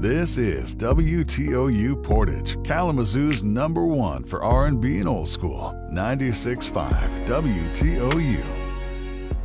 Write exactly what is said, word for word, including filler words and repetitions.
This is W T O U Portage, Kalamazoo's number one for R and B and old school. ninety-six point five W T O U.